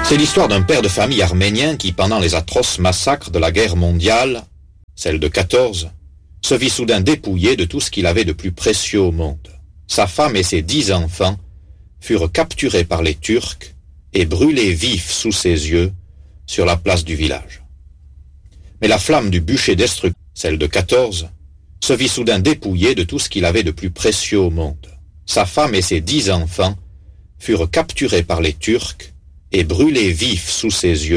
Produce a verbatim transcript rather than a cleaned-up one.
C'est l'histoire d'un père de famille arménien qui, pendant les atroces massacres de la guerre mondiale, celle de quatorze, se vit soudain dépouillé de tout ce qu'il avait de plus précieux au monde. Sa femme et ses dix enfants furent capturés par les Turcs et brûlés vifs sous ses yeux sur la place du village. Mais la flamme du bûcher destructeur, celle de quatorze, se vit soudain dépouillé de tout ce qu'il avait de plus précieux au monde. Sa femme et ses dix enfants furent capturés par les Turcs et brûlés vifs sous ses yeux